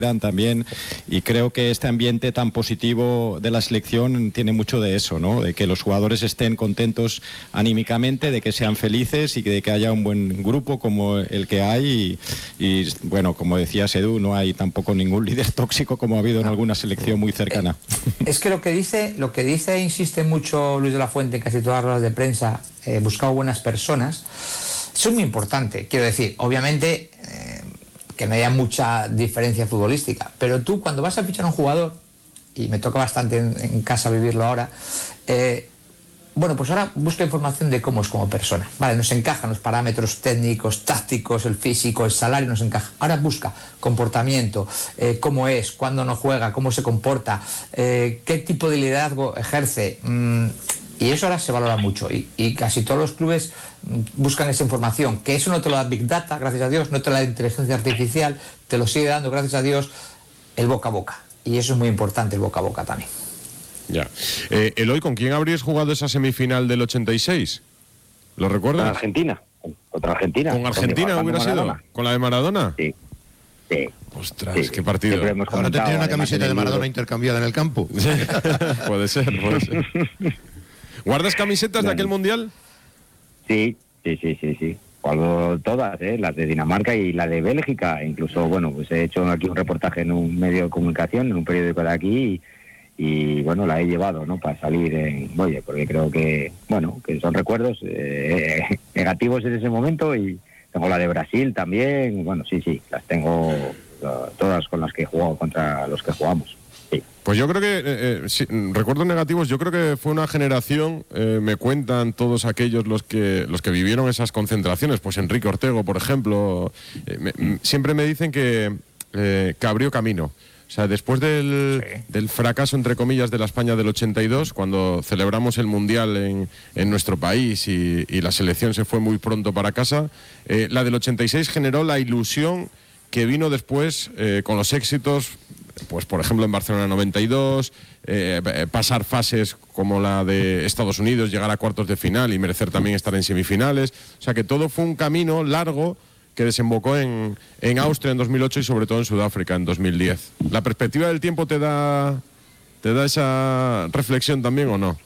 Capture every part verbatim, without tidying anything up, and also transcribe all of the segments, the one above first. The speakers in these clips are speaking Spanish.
también, y creo que este ambiente tan positivo de la selección tiene mucho de eso, ¿no? De que los jugadores estén contentos anímicamente, de que sean felices y de que haya un buen grupo como el que hay y, y bueno, como decías, Edu, no hay tampoco ningún líder tóxico como ha habido en alguna selección muy cercana. Es que lo que dice, lo que dice e insiste mucho Luis de la Fuente en casi todas las ruedas de prensa, eh, buscado buenas personas, eso es muy importante. Quiero decir, obviamente eh, que no haya mucha diferencia futbolística, pero tú cuando vas a fichar a un jugador, y me toca bastante en, en casa vivirlo ahora, eh, bueno, pues ahora busca información de cómo es como persona. Vale, nos encajan los parámetros técnicos, tácticos, el físico, el salario, nos encaja. Ahora busca comportamiento, eh, cómo es, cuándo no juega, cómo se comporta, eh, qué tipo de liderazgo ejerce. Mmm, y eso ahora se valora mucho. Y, y casi todos los clubes buscan esa información, que eso no te lo da Big Data, gracias a Dios, no te lo da inteligencia artificial, te lo sigue dando, gracias a Dios, el boca a boca. Y eso es muy importante, el boca a boca también. Ya. Eh, Eloy, ¿con quién habrías jugado esa semifinal del ochenta y seis? ¿Lo recuerdas? Con Argentina. Contra Argentina. ¿Con Argentina con hubiera sido? ¿Con la de Maradona? Sí. Sí. Ostras, sí. qué partido. Ahora te tiene una camiseta de Maradona intercambiada en el campo. Puede ser, puede ser. ¿Guardas camisetas bueno. de aquel mundial? Sí, sí, sí, sí, sí. Guardo todas, ¿eh? Las de Dinamarca y la de Bélgica. Incluso, bueno, pues he hecho aquí un reportaje en un medio de comunicación, en un periódico de aquí, y, y bueno, la he llevado, ¿no? Para salir en... Oye, porque creo que, bueno, que son recuerdos eh, negativos en ese momento, y tengo la de Brasil también. Bueno, sí, sí, las tengo uh, todas con las que he jugado, contra los que jugamos. Sí. Pues yo creo que, eh, eh, sí, recuerdos negativos, yo creo que fue una generación, eh, me cuentan todos aquellos los que los que vivieron esas concentraciones, pues Enrique Ortego, por ejemplo, eh, me, siempre me dicen que, eh, que abrió camino. O sea, después del, sí. del fracaso, entre comillas, de la España del ochenta y dos, cuando celebramos el Mundial en, en nuestro país y, y la selección se fue muy pronto para casa, eh, la del ochenta y seis generó la ilusión que vino después eh, con los éxitos, pues por ejemplo en Barcelona noventa y dos, eh, pasar fases como la de Estados Unidos, llegar a cuartos de final y merecer también estar en semifinales. O sea que todo fue un camino largo que desembocó en, en Austria en dos mil ocho y sobre todo en Sudáfrica en dos mil diez. ¿La perspectiva del tiempo te da, te da esa reflexión también o no?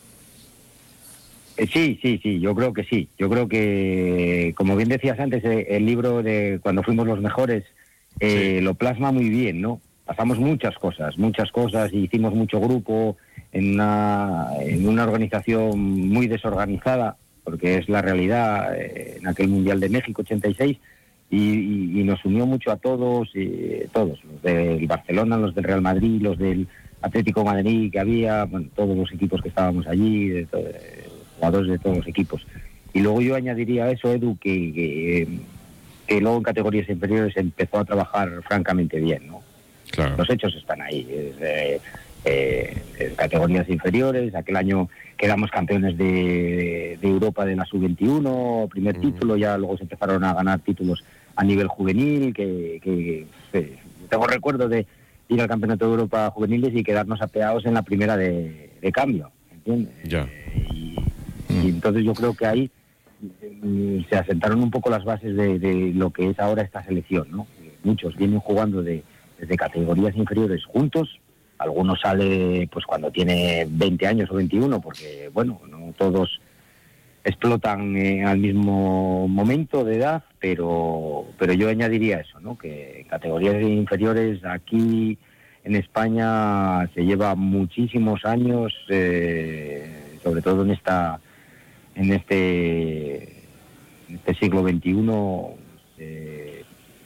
Sí, sí, sí, yo creo que sí. Yo creo que, como bien decías antes, el libro de Cuando fuimos los mejores eh, sí. lo plasma muy bien, ¿no? Pasamos muchas cosas, muchas cosas, y hicimos mucho grupo en una, en una organización muy desorganizada, porque es la realidad, eh, en aquel Mundial de México ochenta y seis, y, y, y nos unió mucho a todos, eh, todos, los del Barcelona, los del Real Madrid, los del Atlético de Madrid que había, bueno, todos los equipos que estábamos allí, de to- eh, jugadores de todos los equipos. Y luego yo añadiría a eso, Edu, que, que, que luego en categorías inferiores empezó a trabajar francamente bien, ¿no? Claro. Los hechos están ahí. Es, eh, eh, en categorías inferiores, aquel año quedamos campeones de, de Europa de la sub veintiuno, primer uh-huh. título, ya luego se empezaron a ganar títulos a nivel juvenil, que, que eh, tengo recuerdo de ir al Campeonato de Europa juveniles y quedarnos apeados en la primera de, de cambio, ¿entiendes? Ya. Eh, y, uh-huh. y entonces yo creo que ahí eh, se asentaron un poco las bases de, de lo que es ahora esta selección, ¿no? Muchos vienen jugando de desde categorías inferiores juntos, algunos sale pues cuando tiene veinte años o veintiuno, porque bueno, no todos explotan eh, al mismo momento de edad, pero pero yo añadiría eso, ¿no? Que en categorías inferiores aquí en España se lleva muchísimos años, eh, sobre todo en esta en este en este siglo veintiuno, eh,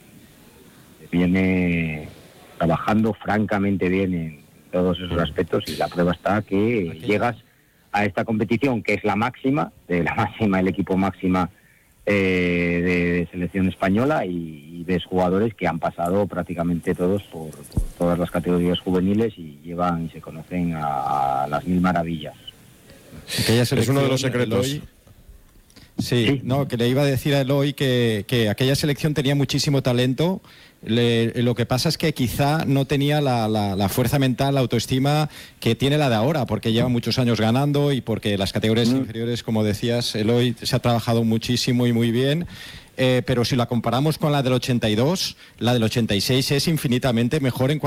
viene trabajando francamente bien en todos esos aspectos, y la prueba está que okay. llegas a esta competición, que es la máxima, de la máxima, el equipo máxima eh, de, de selección española, y, y ves jugadores que han pasado prácticamente todos por, por todas las categorías juveniles y llevan y se conocen a, a las mil maravillas. Es uno de los secretos. Eloy, sí, sí, no, que le iba a decir a Eloy que, que aquella selección tenía muchísimo talento. Le, lo que pasa es que quizá no tenía la, la, la fuerza mental, la autoestima que tiene la de ahora, porque lleva muchos años ganando y porque las categorías mm. inferiores, como decías, Eloy, se ha trabajado muchísimo y muy bien. Eh, pero si la comparamos con la del ochenta y dos, la del ochenta y seis es infinitamente mejor en cuanto